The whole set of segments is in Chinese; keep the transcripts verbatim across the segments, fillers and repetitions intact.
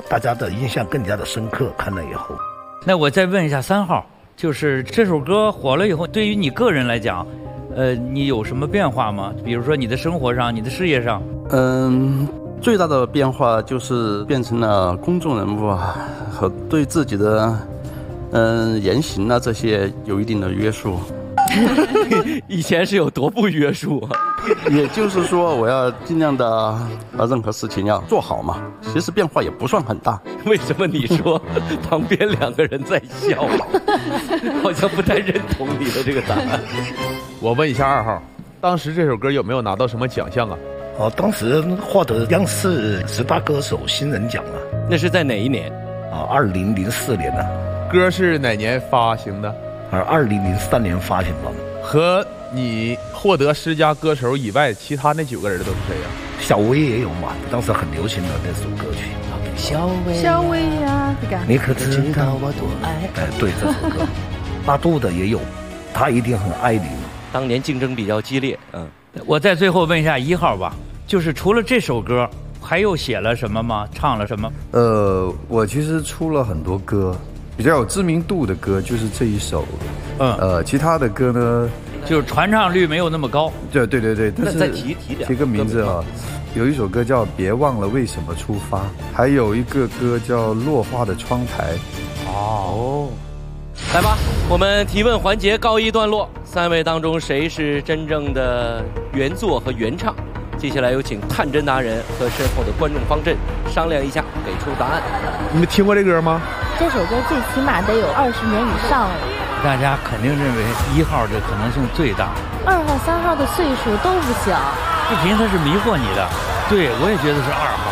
大家的印象更加的深刻。看了以后， 那我再问一下三号，就是这首歌火了以后，对于你个人来讲，呃，你有什么变化吗？比如说你的生活上、你的事业上？ 嗯，最大的变化就是变成了公众人物啊，和对自己的嗯言行啊这些有一定的约束。 以前是有多不约束啊？ 也就是说，我要尽量的把任何事情要做好嘛。其实变化也不算很大。 为什么你说旁边两个人在笑？好像不太认同你的这个答案。 我问一下二号，当时这首歌有没有拿到什么奖项啊？ 哦，当时获得央视十大歌手新人奖啊。 那是在哪一年？ 啊，二零零四年呢、啊。 歌是哪年发行的？ 而二零零三年发行吧。 和你获得十佳歌手以外，其他那九个人都是谁呀、啊？ 小薇也有嘛，当时很流行的那首歌曲。 小薇，小薇呀，这个。 你可知道我多爱？哎，对，这首歌。阿杜的也有，他一定很爱你。 当年竞争比较激烈，嗯。 我再最后问一下一号吧，就是除了这首歌，还有写了什么吗？唱了什么？ 呃，我其实出了很多歌。比较有知名度的歌就是这一首， 嗯， 呃，其他的歌呢， 就是传唱率没有那么高。 对对对对，但是再提提点， 提个名字啊，有一首歌叫《别忘了为什么出发》，还有一个歌叫《落花的窗台》。 哦，来吧，我们提问环节告一段落。三位当中谁是真正的原作和原唱？接下来有请探针达人和身后的观众方阵商量一下，给出答案。 你们听过这歌吗？ 这首歌最起码得有二十年以上了。 大家肯定认为一号的可能性最大， 二号、三号的岁数都不小。 视频它是迷惑你的，对我也觉得是二号。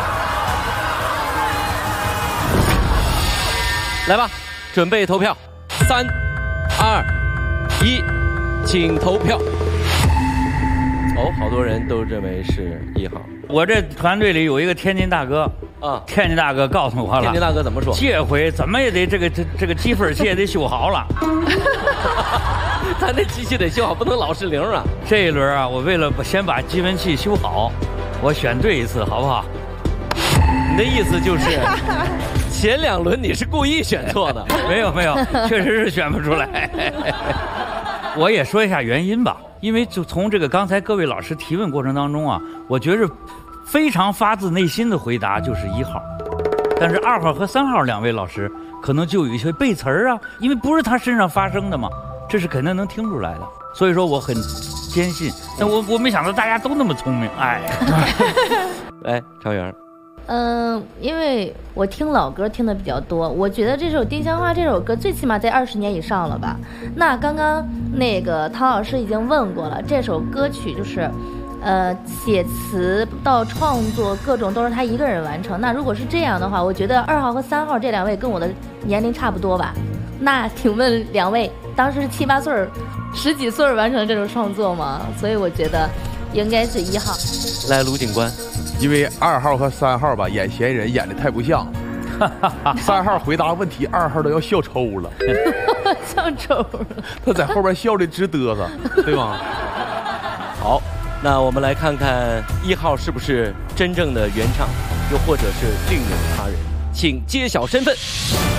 来吧，准备投票，三、二、一，请投票。哦，好多人都认为是一号。 我这团队里有一个天津大哥啊，天津大哥告诉我了。 天津大哥怎么说？ 这回怎么也得这个这这个积分器也得修好了。 他那机器得修好，不能老是零啊。 这一轮啊，我为了先把积分器修好，我选对一次，好不好？ 你的意思就是前两轮你是故意选错的？ 没有没有，确实是选不出来。我也说一下原因吧，因为就从这个刚才各位老师提问过程当中啊，我觉着非常发自内心的回答就是一号，但是二号和三号两位老师可能就有一些背词儿啊，因为不是他身上发生的嘛，这是肯定能听出来的。所以说我很坚信，但我我没想到大家都那么聪明，哎。 来，常媛。 嗯，因为我听老歌听的比较多，我觉得这首《丁香花》这首歌最起码在二十年以上了吧。那刚刚那个陶老师已经问过了，这首歌曲就是，呃，写词到创作各种都是他一个人完成。那如果是这样的话，我觉得二号和三号这两位跟我的年龄差不多吧。那请问两位，当时是七八岁、十几岁完成这种创作吗？所以我觉得应该是一号。 来，卢警官。 因为二号和三号吧，演嫌疑人演的太不像了。三号回答问题，二号都要笑抽了， 笑抽了。 他在后边笑的直嘚瑟，对吗？ 好，那我们来看看一号是不是真正的原唱，又或者是另有他人，请揭晓身份。